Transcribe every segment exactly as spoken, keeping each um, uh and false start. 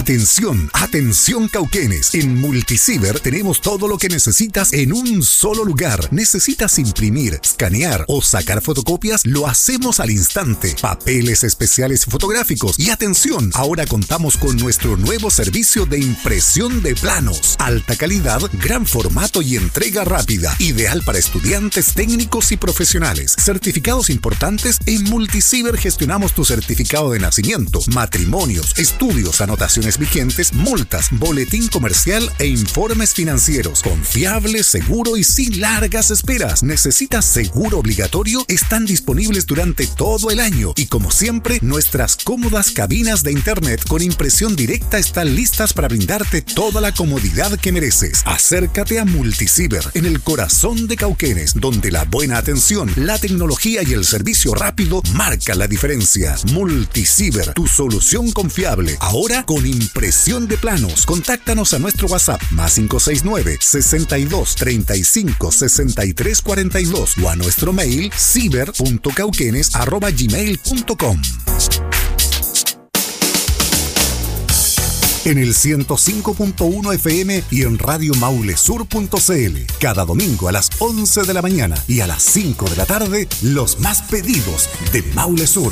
Atención, atención Cauquenes. En Multiciber tenemos todo lo que necesitas en un solo lugar. ¿Necesitas imprimir, escanear o sacar fotocopias? Lo hacemos al instante. Papeles especiales fotográficos. Y atención, ahora contamos con nuestro nuevo servicio de impresión de planos. Alta calidad, gran formato y entrega rápida. Ideal para estudiantes, técnicos y profesionales. Certificados importantes. En Multiciber gestionamos tu certificado de nacimiento, matrimonios, estudios, anotaciones vigentes, multas, boletín comercial e informes financieros. Confiable, seguro y sin largas esperas. ¿Necesitas seguro obligatorio? Están disponibles durante todo el año y, como siempre, nuestras cómodas cabinas de internet con impresión directa están listas para brindarte toda la comodidad que mereces. Acércate a Multiciber, en el corazón de Cauquenes, donde la buena atención, la tecnología y el servicio rápido marcan la diferencia. Multiciber, tu solución confiable, ahora con impresión de planos. Contáctanos a nuestro WhatsApp más cinco seis nueve, sesenta y dos, treinta y cinco, sesenta y tres cuarenta y dos o a nuestro mail ciber punto cauquenes arroba gmail punto com. En el ciento cinco punto uno F M y en radio maule sur punto c l. Cada domingo a las once de la mañana y a las cinco de la tarde, los más pedidos de Maule Sur.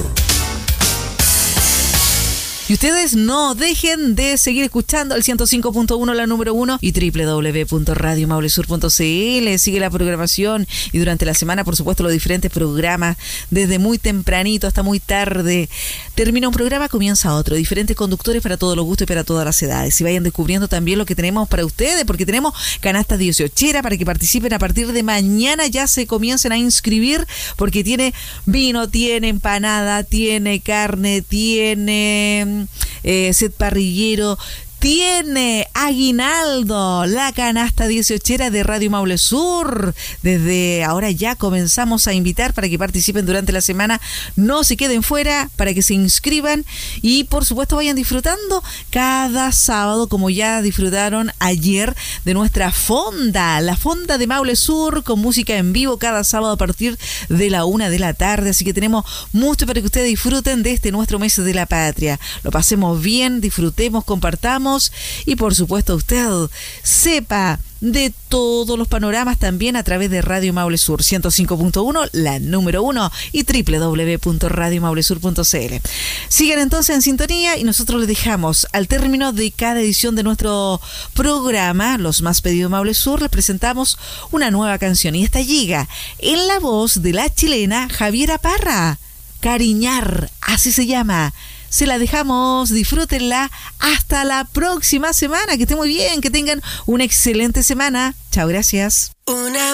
Y ustedes no dejen de seguir escuchando el ciento cinco punto uno, la número uno, y doble u doble u doble u punto radio maule sur punto c l. Sigue la programación y durante la semana, por supuesto, los diferentes programas, desde muy tempranito hasta muy tarde. Termina un programa, comienza otro. Diferentes conductores para todos los gustos y para todas las edades. Y vayan descubriendo también lo que tenemos para ustedes, porque tenemos canastas dieciochera para que participen a partir de mañana. Ya se comiencen a inscribir, porque tiene vino, tiene empanada, tiene carne, tiene Eh, set parrillero, tiene aguinaldo, la canasta dieciochera de Radio Maule Sur. Desde ahora ya comenzamos a invitar para que participen durante la semana. No se queden fuera, para que se inscriban y por supuesto vayan disfrutando cada sábado, como ya disfrutaron ayer, de nuestra fonda, la fonda de Maule Sur, con música en vivo cada sábado a partir de la una de la tarde. Así que tenemos mucho para que ustedes disfruten de este nuestro mes de la patria. Lo pasemos bien, disfrutemos, compartamos. Y por supuesto usted sepa de todos los panoramas también a través de Radio Maule Sur ciento cinco punto uno, la número uno, y doble u doble u doble u punto radio maule sur punto c l. Sigan entonces en sintonía y nosotros les dejamos al término de cada edición de nuestro programa, Los Más Pedidos Maule Sur, les presentamos una nueva canción y esta llega en la voz de la chilena Javiera Parra. Cariñar, así se llama. Se la dejamos, disfrútenla. Hasta la próxima semana. Que estén muy bien, que tengan una excelente semana. Chao, gracias. Una